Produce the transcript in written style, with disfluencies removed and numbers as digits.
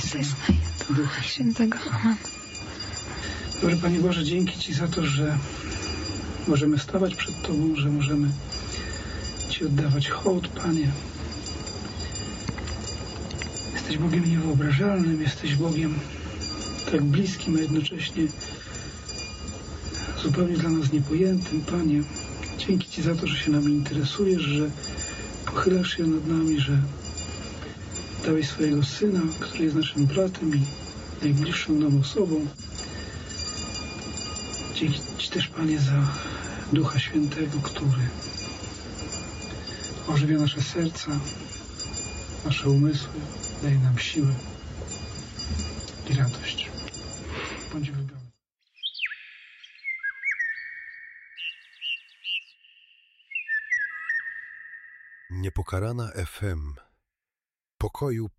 Syna i Ducha Świętego. Amen. Dobry Panie Boże, dzięki Ci za to, że możemy stawać przed Tobą, że możemy Ci oddawać hołd, Panie. Jesteś Bogiem niewyobrażalnym, jesteś Bogiem tak bliskim, a jednocześnie zupełnie dla nas niepojętym, Panie. Dzięki Ci za to, że się nami interesujesz, że pochylasz się nad nami, że dałeś swojego Syna, który jest naszym bratem i najbliższą nam osobą. Dzięki Ci też, Panie, za Ducha Świętego, który ożywia nasze serca, nasze umysły, daje nam siłę i radość. Bądź wybrany. Niepokalana FM. Pokoju